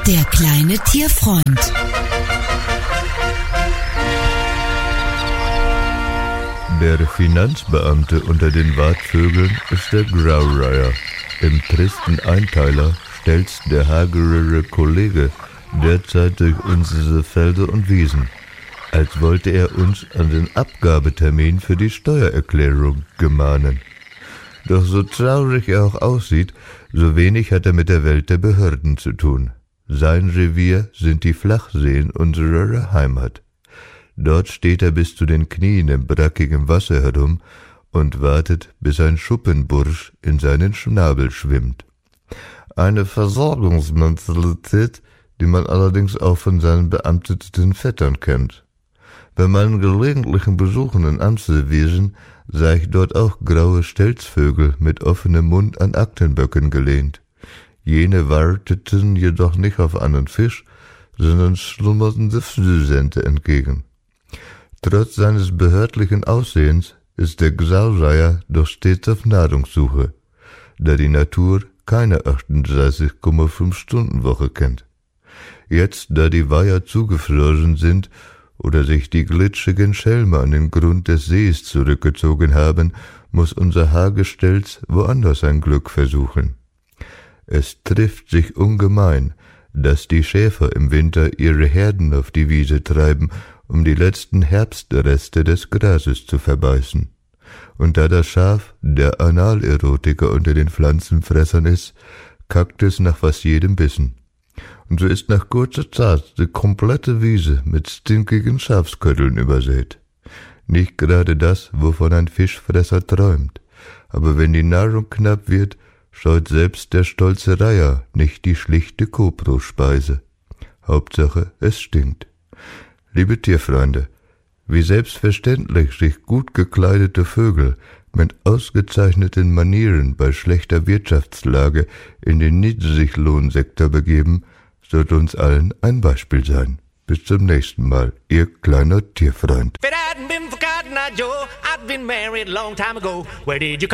Der kleine Tierfreund. Der Finanzbeamte unter den Wartvögeln ist der Graureiher. Im tristen Einteiler stelzt der hagere Kollege derzeit durch unsere Felder und Wiesen, als wollte er uns an den Abgabetermin für die Steuererklärung gemahnen. Doch so traurig er auch aussieht, so wenig hat er mit der Welt der Behörden zu tun. Sein Revier sind die Flachseen unserer Heimat. Dort steht er bis zu den Knien im brackigen Wasser herum und wartet, bis ein Schuppenbursch in seinen Schnabel schwimmt. Eine Versorgungsmentalität, die man allerdings auch von seinen beamteten Vettern kennt. Bei meinen gelegentlichen Besuchen in Amstelveen sah ich dort auch graue Stelzvögel mit offenem Mund an Aktenböcken gelehnt. Jene warteten jedoch nicht auf einen Fisch, sondern schlummerten der Frühsente entgegen. Trotz seines behördlichen Aussehens ist der Graureiher doch stets auf Nahrungssuche, da die Natur keine 38,5-Stunden-Woche kennt. Jetzt, da die Weiher zugefroren sind oder sich die glitschigen Schelme an den Grund des Sees zurückgezogen haben, muss unser Hagestelz woanders sein Glück versuchen. Es trifft sich ungemein, dass die Schäfer im Winter ihre Herden auf die Wiese treiben, um die letzten Herbstreste des Grases zu verbeißen. Und da das Schaf der Analerotiker unter den Pflanzenfressern ist, kackt es nach fast jedem Bissen. Und so ist nach kurzer Zeit die komplette Wiese mit stinkigen Schafskötteln übersät. Nicht gerade das, wovon ein Fischfresser träumt, aber wenn die Nahrung knapp wird, scheut selbst der stolze Reiher nicht die schlichte Koprospeise. Hauptsache, es stinkt. Liebe Tierfreunde, wie selbstverständlich sich gut gekleidete Vögel mit ausgezeichneten Manieren bei schlechter Wirtschaftslage in den Niedriglohnsektor begeben, sollte uns allen ein Beispiel sein. Bis zum nächsten Mal, Ihr kleiner Tierfreund.